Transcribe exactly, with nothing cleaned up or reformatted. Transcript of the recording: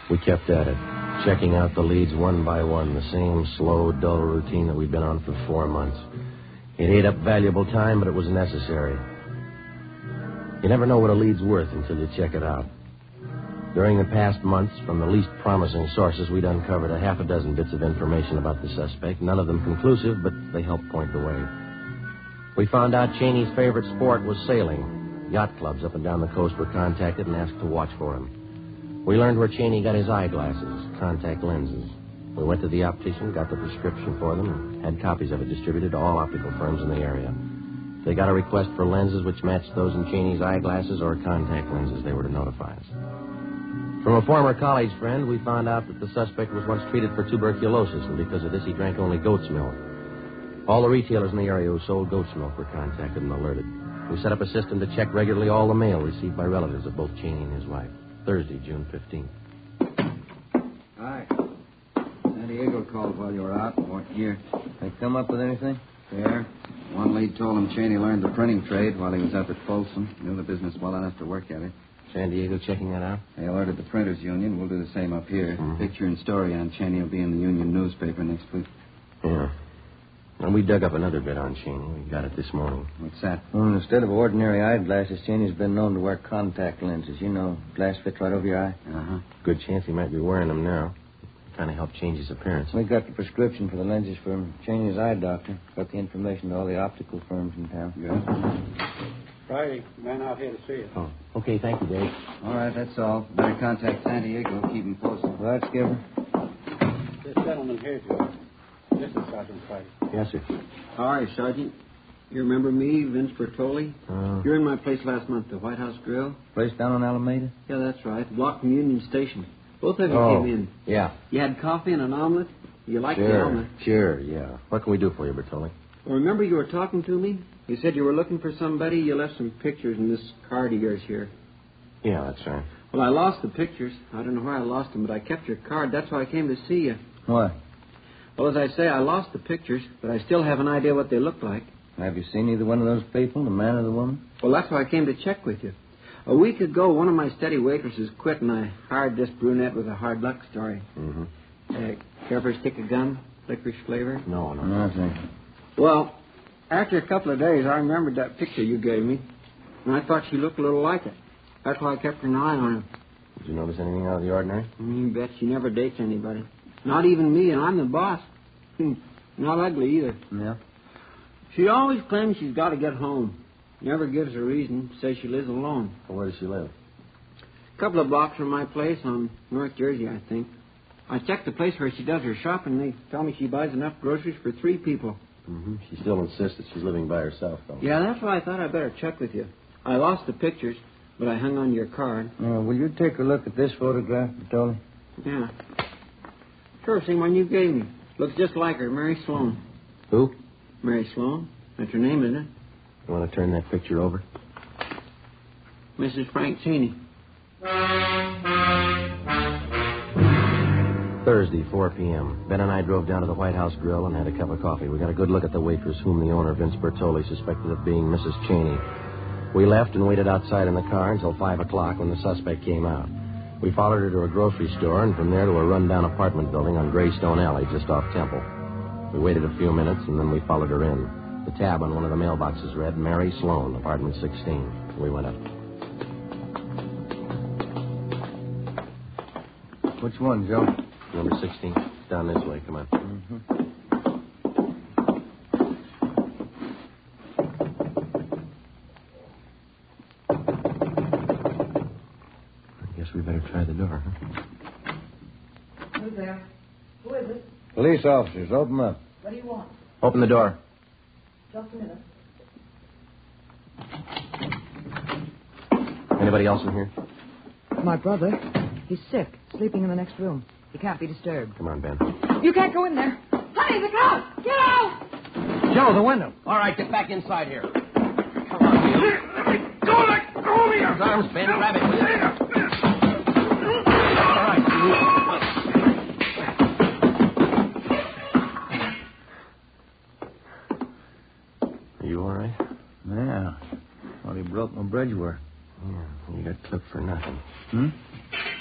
We kept at it, checking out the leads one by one, the same slow, dull routine that we'd been on for four months. It ate up valuable time, but it was necessary. You never know what a lead's worth until you check it out. During the past months, from the least promising sources, we'd uncovered a half a dozen bits of information about the suspect, none of them conclusive, but they helped point the way. We found out Cheney's favorite sport was sailing. Yacht clubs up and down the coast were contacted and asked to watch for him. We learned where Cheney got his eyeglasses, contact lenses. We went to the optician, got the prescription for them, and had copies of it distributed to all optical firms in the area. If they got a request for lenses which matched those in Cheney's eyeglasses or contact lenses, they were to notify us. From a former college friend, we found out that the suspect was once treated for tuberculosis, and because of this, he drank only goat's milk. All the retailers in the area who sold goat's milk were contacted and alerted. We set up a system to check regularly all the mail received by relatives of both Cheney and his wife. Thursday, June fifteenth. Hi. San Diego called while you were out. Weren't here. They come up with anything? There. One lead told him Cheney learned the printing trade while he was up at Folsom. Knew the business well enough to work at it. San Diego checking that out? They alerted the Printers Union. We'll do the same up here. Mm-hmm. Picture and story on Cheney will be in the Union newspaper next week. Yeah. And we dug up another bit on Cheney. We got it this morning. What's that? Well, instead of ordinary eyeglasses, Cheney's been known to wear contact lenses. You know, glass fits right over your eye. Uh-huh. Good chance he might be wearing them now. Kind of helped change his appearance. We got the prescription for the lenses from Cheney's eye doctor. Got the information to all the optical firms in town. Good. Friday, man out here to see you. Oh, okay, thank you, Dave. All right, that's all. Better contact San Diego. Keep him posted. Right, Skipper? This gentleman here, Joe. This is Sergeant Friday. Yes, sir. Hi, Sergeant. You remember me, Vince Bertoli? Uh, You were in my place last month, the White House Grill. Place down on Alameda? Yeah, that's right. Block from Union Station. Both of you oh, came in. yeah. You had coffee and an omelet. You liked the Sure, omelet. sure, yeah. What can we do for you, Bertoli? Well, remember you were talking to me? You said you were looking for somebody. You left some pictures in this card of yours here. Yeah, that's right. Well, I lost the pictures. I don't know where I lost them, but I kept your card. That's why I came to see you. What? Well, as I say, I lost the pictures, but I still have an idea what they look like. Have you seen either one of those people, the man or the woman? Well, that's why I came to check with you. A week ago, one of my steady waitresses quit, and I hired this brunette with a hard luck story. Mm-hmm. Uh, care for a stick of gum? Licorice flavor? No, no. No, thank you. Well, after a couple of days, I remembered that picture you gave me, and I thought she looked a little like it. That's why I kept an eye on her. Did you notice anything out of the ordinary? You bet she never dates anybody. Not even me, and I'm the boss. Not ugly either. Yeah? She always claims she's got to get home. Never gives a reason. Says she lives alone. Well, where does she live? A couple of blocks from my place on North Jersey, I think. I checked the place where she does her shopping. They tell me she buys enough groceries for three people. Mm-hmm. She still insists that she's living by herself, though. Yeah, that's why I thought I'd better check with you. I lost the pictures, but I hung on your card. Uh, will you take a look at this photograph, Bertoli? Yeah. Sure, same one you gave me. Looks just like her, Mary Sloan. Who? Mary Sloan? That's her name, isn't it? You want to turn that picture over? Missus Frank Cheney. Thursday, four p.m. Ben and I drove down to the White House Grill and had a cup of coffee. We got a good look at the waitress whom the owner, Vince Bertoli, suspected of being Missus Cheney. We left and waited outside in the car until five o'clock when the suspect came out. We followed her to a grocery store and from there to a rundown apartment building on Greystone Alley just off Temple. We waited a few minutes and then we followed her in. The tab on one of the mailboxes read, Mary Sloan, apartment sixteen. We went up. Which one, Joe? Number sixteen. Down this way. Come on. Mm-hmm. I guess we better try the door, huh? Who's there? Who is it? Police officers, open up. What do you want? Open the door. Just a minute. Anybody else in here? My brother. He's sick, sleeping in the next room. He can't be disturbed. Come on, Ben. You can't go in there. Honey, the house! Get out! Joe, the window. All right, get back inside here. Come on, you. Don't let go of me! His arms, Ben. Grab it, will you? All right. Are you all right? Yeah. Well, he broke my bridge work. Yeah, you got clipped for nothing. Hmm?